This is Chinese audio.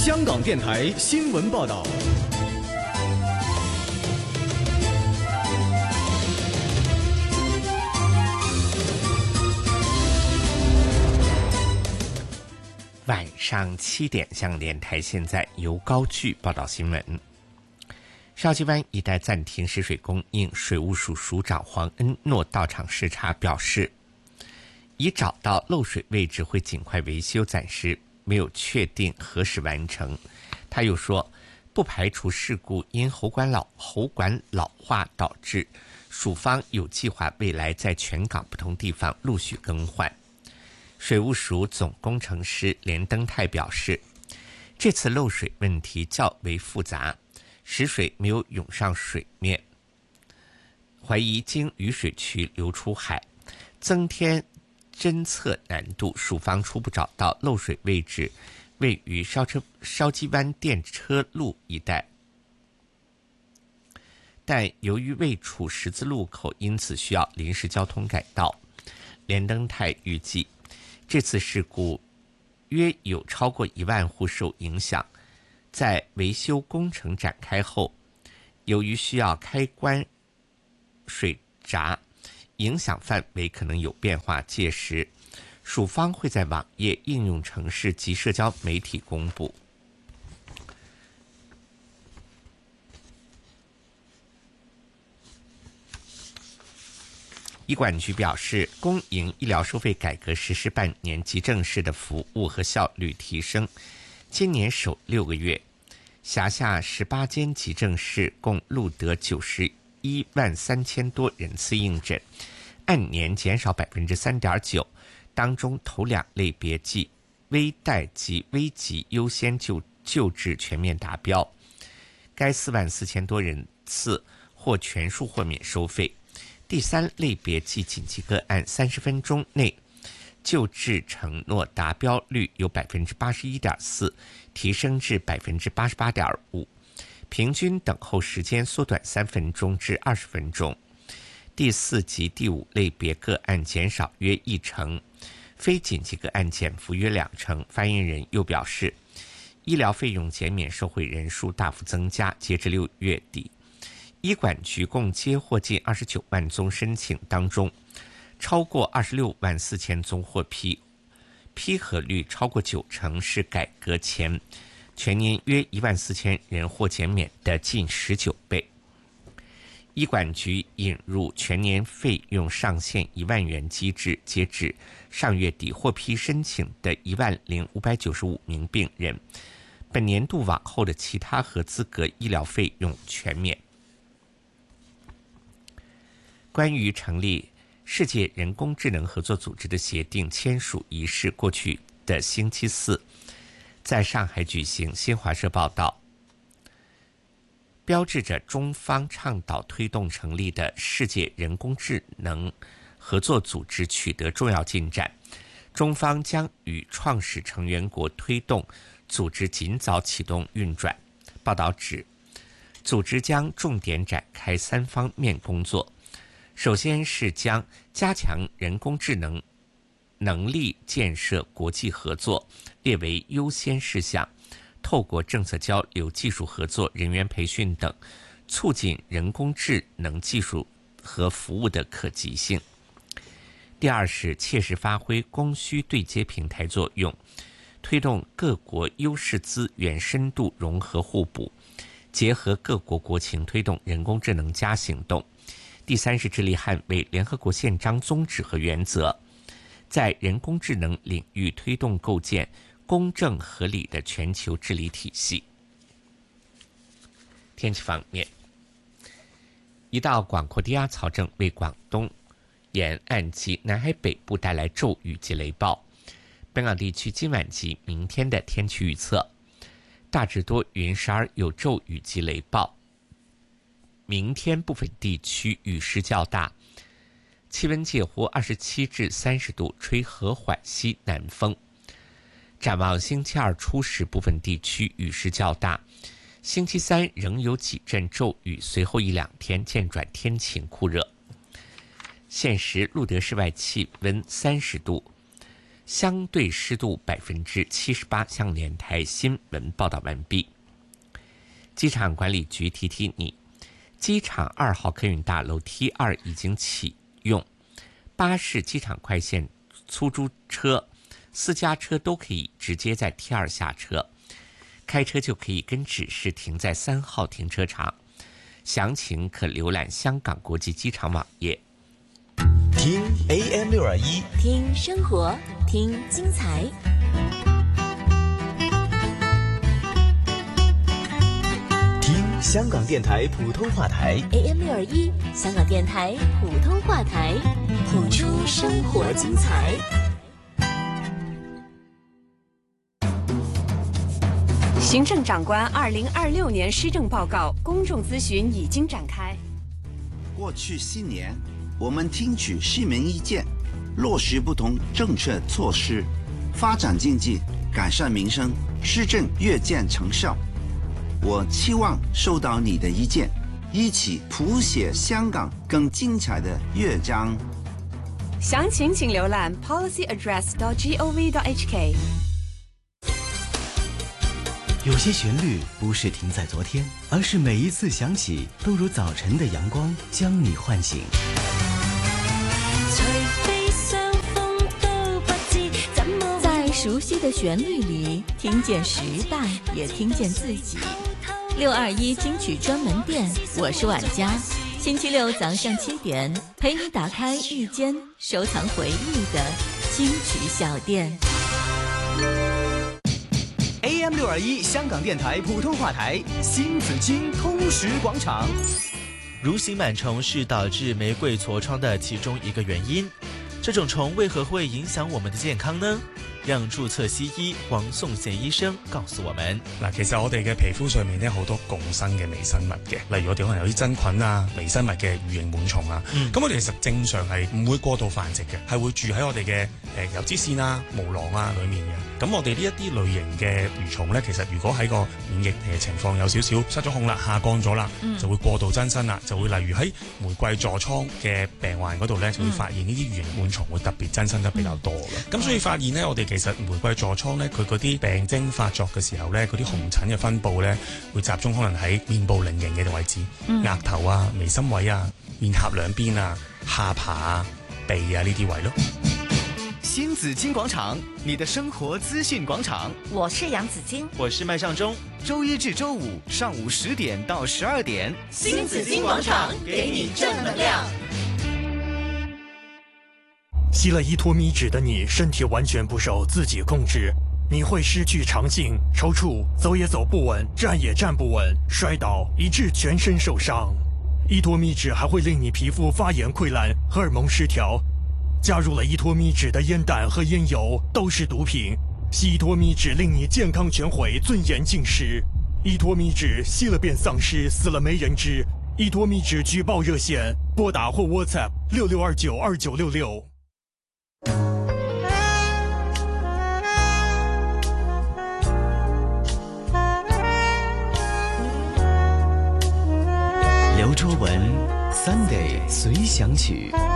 香港电台新闻报道。 晚上7点，香港电台现在由高炬报道新闻。筲箕湾一带暂停食水供应，水务署署长黄恩诺到场视察，表示已找到漏水位置，会尽快维修，暂时没有确定何时完成。他又说，不排除事故因喉管老化导致，署方有计划未来在全港不同地方陆续更换。水务署总工程师连登泰表示，这次漏水问题较为复杂，食水没有涌上水面，怀疑经雨水渠流出海，增添侦测难度。署方初步找到漏水位置位于筲箕湾电车路一带，但由于位处十字路口，因此需要临时交通改道。连登泰预计这次事故约有超过1万户受影响，在维修工程展开后，由于需要开关水闸，影响范围可能有变化，届时署方会在网页、应用程式及社交媒体公布。医管局表示，公营医疗收费改革实施半年，急症室的服务和效率提升。今年首6个月，辖下18间急症室共录得91万3000多人次应诊，按年减少 3.9%， 当中头2类别即危殆及危急优先救治全面达标，该4万4000多人次或全数豁免收费。第3类别即紧急个案，30分钟内救治承诺达标率由 81.4% 提升至 88.5%， 平均等候时间缩短3分钟至20分钟。第4及第5类别个案减少约1成，非紧急个案减幅约2成。发言人又表示，医疗费用减免受惠人数大幅增加，截至6月底，医管局共接获近29万宗申请，当中超过26万4000宗获批，批核率超过90%，是改革前全年约1万4000人获减免的近19倍。医管局引入全年费用上限1万元机制，截至上月底获批申请的10595名病人，本年度往后的其他合资格医疗费用全免。关于成立世界人工智能合作组织的协定签署仪式，过去的星期四在上海举行。新华社报道，标志着中方倡导推动成立的世界人工智能合作组织取得重要进展，中方将与创始成员国推动组织尽早启动运转。报道指，组织将重点展开3方面工作，首先是将加强人工智能能力建设国际合作列为优先事项，透过政策交流、技术合作、人员培训等，促进人工智能技术和服务的可及性。第二是切实发挥供需对接平台作用，推动各国优势资源深度融合互补，结合各国国情推动人工智能加行动。第三是致力捍卫联合国宪章宗旨和原则，在人工智能领域推动构建公正合理的全球治理体系。天气方面，一道广阔低压槽正为广东沿岸及南海北部带来骤雨及雷暴。本港地区今晚及明天的天气预测，大致多云，时而有骤雨及雷暴。明天部分地区雨势较大，气温介乎27至30度，吹和缓西南风。展望星期2初时，部分地区雨势较大，星期3仍有几阵骤雨，随后1-2天渐转天晴酷热。现时录得室外气温30度， 相对湿度78%。向联台新闻报道完毕。机场管理局提提你，机场2号客运大楼 T2 已经启用，巴士、机场快线、出租车、私家车都可以直接在 T2 下车，开车就可以跟指示停在3号停车场。详情可浏览香港国际机场网页。 听 AM621， 听生活，听精彩。 听香港电台普通话台 AM621，香港电台普通话台，谱出生活精彩。 行政长官2026年施政报告公众咨询已经展开。 过去4年，我们听取市民意见，落实不同政策措施，发展经济，改善民生，施政越见成效。我期望收到你的意见，一起谱写香港更精彩的乐章。 详情请浏览 policyaddress.gov.hk。 有些旋律不是停在昨天，而是每一次响起都如早晨的阳光将你唤醒。 在熟悉的旋律里，听见时代，也听见自己。621金曲专门店，我是婉佳。星期六早上7点，陪你打开一间收藏回忆的金曲小店。 AM621香港电台普通话台，新紫荆通识广场。 蠕形螨虫是导致玫瑰痤疮的其中一个原因，这种虫为何会影響我們的健康呢？讓註冊西醫黃頌賢醫生告訴我們。 其實我哋嘅皮膚上面咧好多共生嘅微生物嘅，例如我哋可能有啲真菌啊、微生物嘅蠕形螨蟲啊，咁我哋其實正常係唔會過度繁殖嘅，係會住喺我哋嘅油脂腺啊、毛囊啊裡面嘅。咁我哋呢一啲類型嘅蠕蟲咧，其實如果喺個免疫情況有少少失咗控啦、下降咗啦，就會過度增生啦，就會例如喺玫瑰痤瘡嘅病患嗰度咧，就會發現呢啲蠕形螨蟲會特別增生得比較多嘅。咁所以發現咧，我哋其實玫瑰痤瘡咧，佢嗰啲病徵發作嘅時候咧，嗰啲紅疹嘅分佈咧，會集中可能喺面部菱形嘅位置，額頭啊、眉心位啊、面頰兩邊啊、下巴啊、鼻啊呢啲位咯。 新紫荊廣場，你的生活資訊廣場。 我是楊子矜， 我是麥尚中。 周一至周五上午10點到12點， 新紫荊廣場給你正能量。 吸了依托咪酯的你，身体完全不受自己控制，你会失去长性、抽搐，走也走不稳，站也站不稳，摔倒以致全身受伤。依托咪酯还会令你皮肤发炎溃烂、荷尔蒙失调。加入了依托咪酯的烟弹和烟油都是毒品，吸依托咪酯令你健康全毁，尊严尽失。依托咪酯吸了便丧失，死了没人知。依托咪酯举报热线，拨打或 WhatsApp 66292966。 刘卓文 Sunday 随想曲。